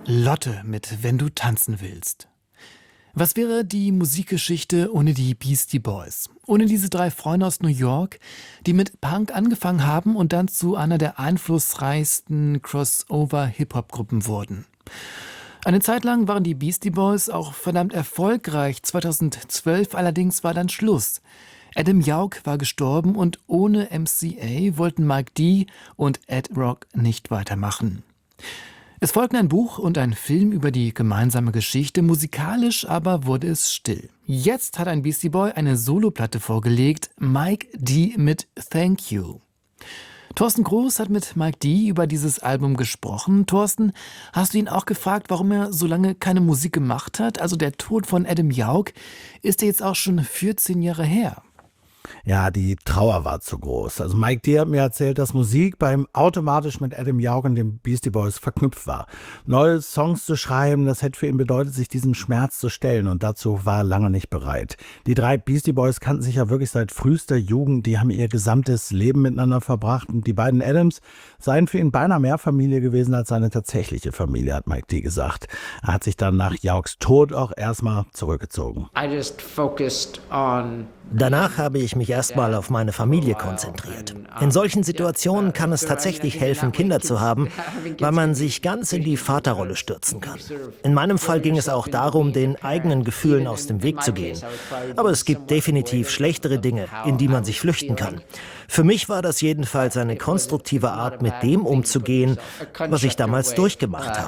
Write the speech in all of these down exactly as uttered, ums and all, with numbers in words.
Lotte mit Wenn du tanzen willst. Was wäre die Musikgeschichte ohne die Beastie Boys? Ohne diese drei Freunde aus New York, die mit Punk angefangen haben und dann zu einer der einflussreichsten Crossover-Hip-Hop-Gruppen wurden. Eine Zeit lang waren die Beastie Boys auch verdammt erfolgreich. zweitausendzwölf allerdings war dann Schluss. Adam Yauch war gestorben und ohne M C A wollten Mike D. und Ed Rock nicht weitermachen. Es folgten ein Buch und ein Film über die gemeinsame Geschichte, musikalisch aber wurde es still. Jetzt hat ein Beastie Boy eine Soloplatte vorgelegt, Mike D. mit Thank You. Thorsten Groß hat mit Mike D. über dieses Album gesprochen. Thorsten, hast du ihn auch gefragt, warum er so lange keine Musik gemacht hat? Also der Tod von Adam Yauch ist ja jetzt auch schon vierzehn Jahre her. Ja, die Trauer war zu groß. Also Mike D. hat mir erzählt, dass Musik bei ihm automatisch mit Adam Yauch und den Beastie Boys verknüpft war. Neue Songs zu schreiben, das hätte für ihn bedeutet, sich diesem Schmerz zu stellen und dazu war er lange nicht bereit. Die drei Beastie Boys kannten sich ja wirklich seit frühester Jugend, die haben ihr gesamtes Leben miteinander verbracht und die beiden Adams seien für ihn beinahe mehr Familie gewesen als seine tatsächliche Familie, hat Mike D. gesagt. Er hat sich dann nach Yauchs Tod auch erstmal zurückgezogen. I just focused on Danach habe ich mich erstmal auf meine Familie konzentriert. In solchen Situationen kann es tatsächlich helfen, Kinder zu haben, weil man sich ganz in die Vaterrolle stürzen kann. In meinem Fall ging es auch darum, den eigenen Gefühlen aus dem Weg zu gehen. Aber es gibt definitiv schlechtere Dinge, in die man sich flüchten kann. Für mich war das jedenfalls eine konstruktive Art, mit dem umzugehen, was ich damals durchgemacht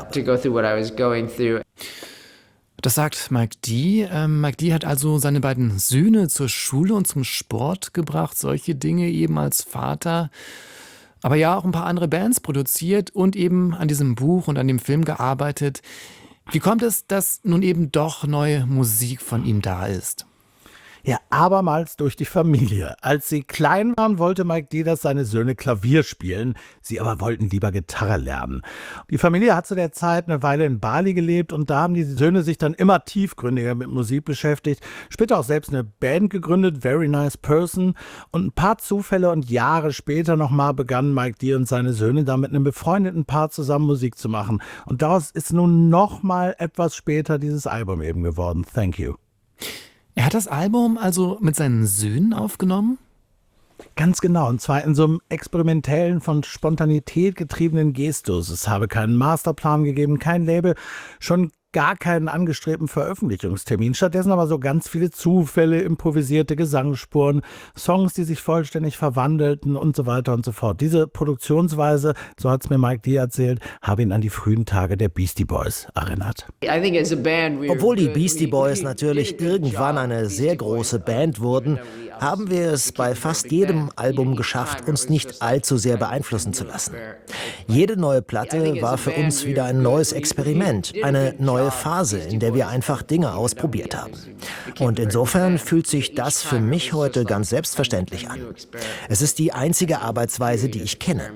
habe. Das sagt Mike D. Ähm, Mike D. hat also seine beiden Söhne zur Schule und zum Sport gebracht, solche Dinge eben als Vater. Aber ja, auch ein paar andere Bands produziert und eben an diesem Buch und an dem Film gearbeitet. Wie kommt es, dass nun eben doch neue Musik von ihm da ist? Ja, abermals durch die Familie. Als sie klein waren, wollte Mike D., dass seine Söhne Klavier spielen. Sie aber wollten lieber Gitarre lernen. Die Familie hat zu der Zeit eine Weile in Bali gelebt und da haben die Söhne sich dann immer tiefgründiger mit Musik beschäftigt. Später auch selbst eine Band gegründet, Very Nice Person. Und ein paar Zufälle und Jahre später nochmal begannen Mike D. und seine Söhne da mit einem befreundeten Paar zusammen Musik zu machen. Und daraus ist nun nochmal etwas später dieses Album eben geworden, Thank You. Er hat das Album also mit seinen Söhnen aufgenommen? Ganz genau, und zwar in so einem experimentellen, von Spontanität getriebenen Gestus. Es habe keinen Masterplan gegeben, kein Label, schon gar keinen angestrebten Veröffentlichungstermin. Stattdessen aber so ganz viele Zufälle, improvisierte Gesangsspuren, Songs, die sich vollständig verwandelten und so weiter und so fort. Diese Produktionsweise, so hat es mir Mike D. erzählt, habe ihn an die frühen Tage der Beastie Boys erinnert. Obwohl die Beastie Boys natürlich irgendwann eine sehr große Band wurden, haben wir es bei fast jedem Album geschafft, uns nicht allzu sehr beeinflussen zu lassen. Jede neue Platte war für uns wieder ein neues Experiment, eine neue Phase, in der wir einfach Dinge ausprobiert haben. Und insofern fühlt sich das für mich heute ganz selbstverständlich an. Es ist die einzige Arbeitsweise, die ich kenne.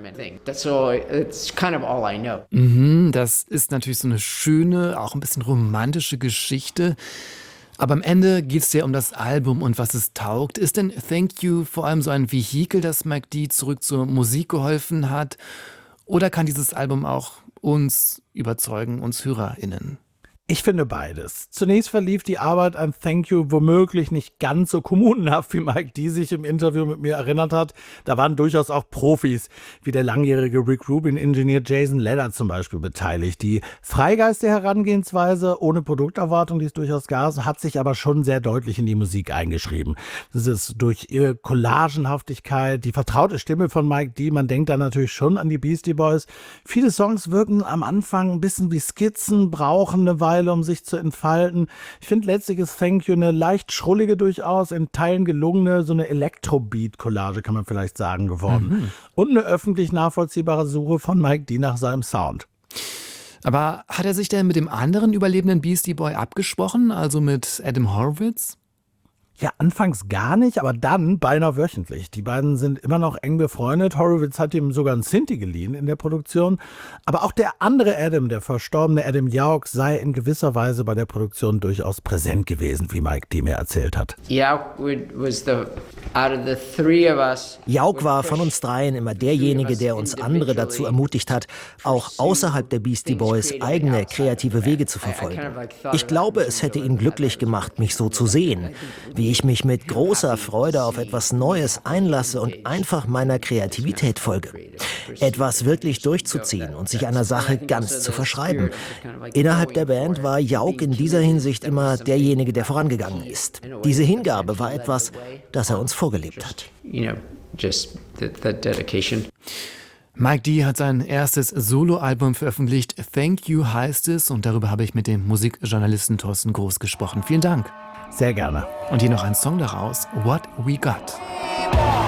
Mhm, das ist natürlich so eine schöne, auch ein bisschen romantische Geschichte. Aber am Ende geht es ja um das Album und was es taugt. Ist denn Thank You vor allem so ein Vehikel, das Mike D. zurück zur Musik geholfen hat? Oder kann dieses Album auch uns überzeugen, uns HörerInnen? Ich finde beides. Zunächst verlief die Arbeit an Thank You womöglich nicht ganz so kommunenhaft, wie Mike D. sich im Interview mit mir erinnert hat. Da waren durchaus auch Profis, wie der langjährige Rick Rubin-Ingenieur Jason Leder zum Beispiel beteiligt. Die freigeistige Herangehensweise ohne Produkterwartung, die es durchaus gab, hat sich aber schon sehr deutlich in die Musik eingeschrieben. Das ist durch ihre Collagenhaftigkeit, die vertraute Stimme von Mike D., man denkt da natürlich schon an die Beastie Boys. Viele Songs wirken am Anfang ein bisschen wie Skizzen, brauchen eine Weile, um sich zu entfalten. Ich finde letztlich ist Thank You eine leicht schrullige, durchaus in Teilen gelungene, so eine Elektrobeat-Collage, kann man vielleicht sagen, geworden. Mhm. Und eine öffentlich nachvollziehbare Suche von Mike D. nach seinem Sound. Aber hat er sich denn mit dem anderen überlebenden Beastie Boy abgesprochen, also mit Adam Horowitz? Ja, anfangs gar nicht, aber dann beinahe wöchentlich. Die beiden sind immer noch eng befreundet. Horowitz hat ihm sogar einen Synthi geliehen in der Produktion. Aber auch der andere Adam, der verstorbene Adam Yauch, sei in gewisser Weise bei der Produktion durchaus präsent gewesen, wie Mike D. mir erzählt hat. Yauch was the, out of the three of us. Yauch war von uns dreien immer derjenige, der uns andere dazu ermutigt hat, auch außerhalb der Beastie Boys eigene kreative Wege zu verfolgen. Ich glaube, es hätte ihn glücklich gemacht, mich so zu sehen, wie ich mich mit großer Freude auf etwas Neues einlasse und einfach meiner Kreativität folge. Etwas wirklich durchzuziehen und sich einer Sache ganz zu verschreiben. Innerhalb der Band war Yauch in dieser Hinsicht immer derjenige, der vorangegangen ist. Diese Hingabe war etwas, das er uns vorgelebt hat. Mike D. hat sein erstes Soloalbum veröffentlicht. Thank You heißt es, und darüber habe ich mit dem Musikjournalisten Thorsten Groß gesprochen. Vielen Dank. Sehr gerne. Und hier noch ein Song daraus, What We Got.